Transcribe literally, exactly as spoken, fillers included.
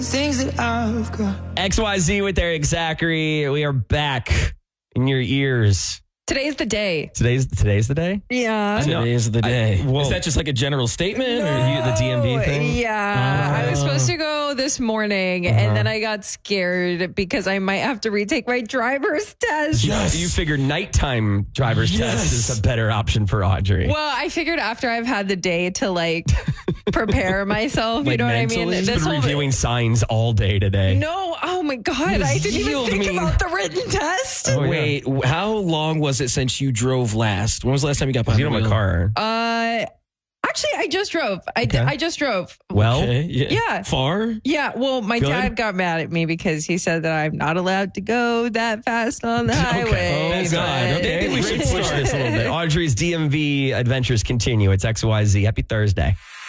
Things that I've got. X Y Z with Eric Zachary. We are back in your ears. Today's the day. Today's today's the day? Yeah. Today is the day. I- well- is that just like a general statement? Or Or you, the D M V thing? Yeah. I was supposed to go this morning Uh-huh. and then I got scared because I might have to retake my driver's test. Yes. You figured nighttime driver's Yes. test is a better option for Audrey. Well, I figured after I've had the day to like prepare myself, you Like know what I mentally? mean? She's She's been reviewing signs all day today. No, oh my God. I didn't even healed think me. about the written test. Oh, yeah. Wait, how long was it since you drove last? When was the last time you got behind You the know my wheel? car. Uh, actually, I just drove. I, Okay. I just drove. Well, Okay, yeah. Yeah. Far? Yeah, well, my Good? dad got mad at me because he said that I'm not allowed to go that fast on the highway. Oh, God. but- Okay, maybe we Great should push start. this a little bit. Audrey's D M V adventures continue. It's X Y Z. Happy Thursday.